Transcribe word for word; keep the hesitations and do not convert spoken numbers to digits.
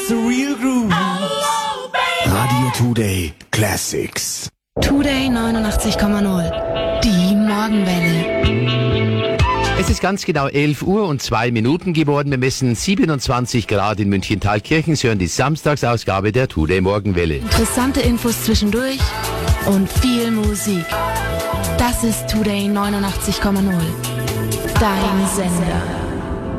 the real groove. Radio Today Classics. Today neunundachtzig Komma null. Die Morgenwelle. Es ist ganz genau elf Uhr und zwei Minuten geworden. Wir messen siebenundzwanzig Grad in München-Thalkirchen. Sie hören die Samstagsausgabe der Today Morgenwelle. Interessante Infos zwischendurch und viel Musik. Das ist Today neunundachtzig Komma null. Dein Sender.